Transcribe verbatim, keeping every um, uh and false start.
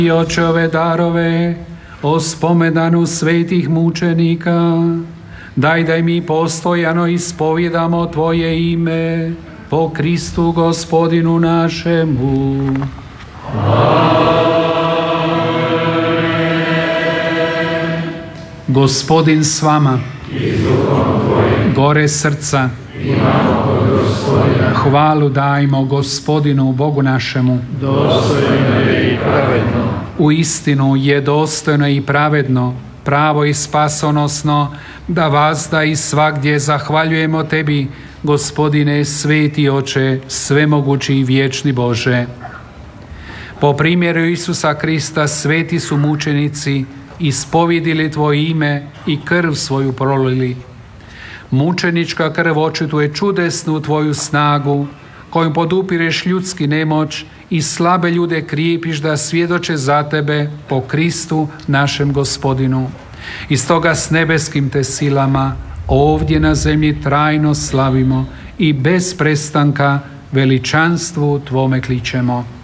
I oče, ove darove o spomedanu svetih mučenika, daj da mi postojano ispovjedamo Tvoje ime po Kristu Gospodinu našemu. Gospodin s vama, gore srca, hvalu dajmo Gospodinu Bogu našemu. Dostojno je i pravedno. U istinu je dostojno i pravedno, pravo i spasonosno, da vas da i svagdje zahvaljujemo Tebi, Gospodine, sveti Oče, svemogući i vječni Bože. Po primjeru Isusa Krista sveti su mučenici ispovidili Tvoje ime i krv svoju prolili. Mučenička krv očituje čudesnu Tvoju snagu, kojom podupireš ljudski nemoć i slabe ljude krijepiš da svjedoče za Tebe po Kristu našem Gospodinu. I stoga s nebeskim Te silama ovdje na zemlji trajno slavimo i bez prestanka veličanstvu Tvome kličemo.